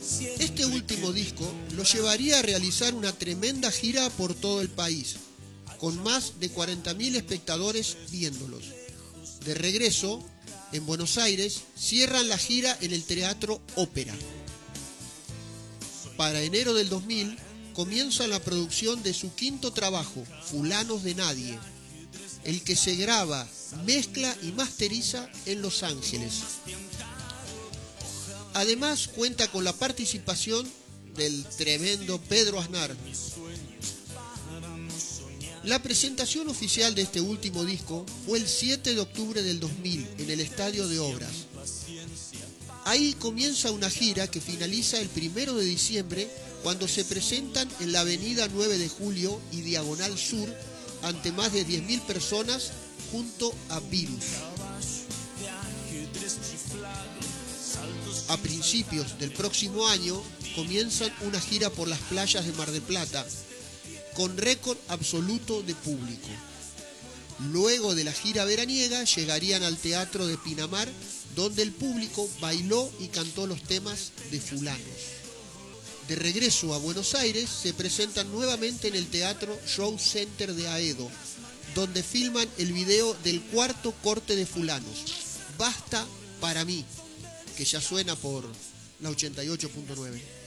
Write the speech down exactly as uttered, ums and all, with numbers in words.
Este último disco lo llevaría a realizar una tremenda gira por todo el país, con más de cuarenta mil espectadores viéndolos. De regreso, en Buenos Aires, cierran la gira en el Teatro Ópera. Para enero del dos mil, comienza la producción de su quinto trabajo, Fulanos de Nadie, el que se graba, mezcla y masteriza en Los Ángeles. Además cuenta con la participación del tremendo Pedro Aznar. La presentación oficial de este último disco fue el siete de octubre del dos mil en el Estadio de Obras. Ahí comienza una gira que finaliza el primero de diciembre cuando se presentan en la avenida nueve de julio y Diagonal Sur ante más de diez mil personas junto a Virus. A principios del próximo año comienzan una gira por las playas de Mar del Plata con récord absoluto de público. Luego de la gira veraniega llegarían al Teatro de Pinamar, donde el público bailó y cantó los temas de Fulanos. De regreso a Buenos Aires se presentan nuevamente en el Teatro Show Center de Aedo, donde filman el video del cuarto corte de Fulanos, Basta para mí, que ya suena por la ochenta y ocho punto nueve.